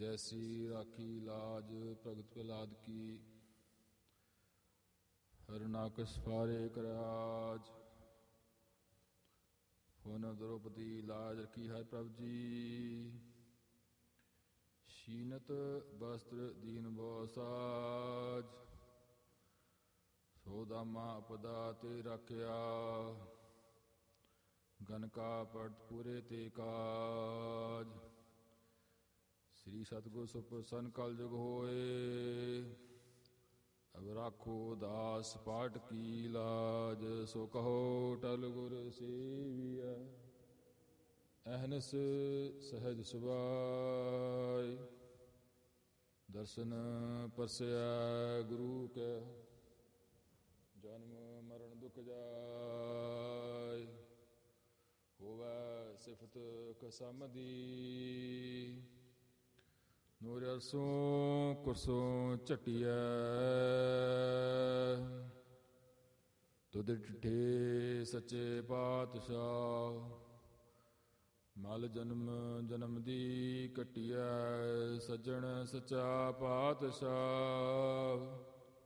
ਜੈਸੀ ਰਾਖੀ ਲਾਜ ਭਗਤ ਪ੍ਰਹਲਾਦ ਕੀ। ਹਰਨਾਕਸ਼ ਫਾਰੇ ਕਰਾਜ ਫੁਨ ਦ੍ਰੋਪਦੀ ਲਾਜ ਰਖੀ ਹੈ ਪ੍ਰਭ ਜੀ। ਸ਼ੀਨਤ ਬਸਤਰ ਦੀਨ ਬੋ ਸਾਜ ਸੋ ਦਾਮਾ ਅਪਦਾ ਤੇ ਰਾਖਿਆ। ਗਨ ਕਾ ਪੜਤ ਪੂਰੇ ਤੇ ਕਾਜ। ਸ੍ਰੀ ਸਤਿਗੁਰ ਸੁਪ੍ਰਸੰਨ ਕਲ ਜੁਗ ਹੋਏ। ਅਬ ਰਾਖੋ ਦਾਸ ਪਾਟ ਕੀ ਲਾਜ। ਸੋ ਕਹੋ ਟਲ ਗੁਰ ਸੇਵੀਐ ਅਹਨਸ ਸਹਿਜ ਸੁਭਾਇ। ਦਰਸ਼ਨ ਪਰਸੈ ਗੁਰੂ ਕੈ ਜਨਮ ਮਰਨ ਦੁਖ ਜਾਇ। ਹੋਵੈ ਸਿਫਤ ਕਸਮਦੀ ਨੂਰ ਅਰਸੋਂ ਕੁਰਸੋਂ ਝਟੀਐ। ਤੁਧ ਡਿਠੇ ਸੱਚੇ ਪਾਤਸ਼ਾਹ ਮਲ ਜਨਮ ਜਨਮ ਦੀ ਕੱਟੀਐ। ਸੱਜਣ ਸੱਚਾ ਪਾਤਸ਼ਾਹ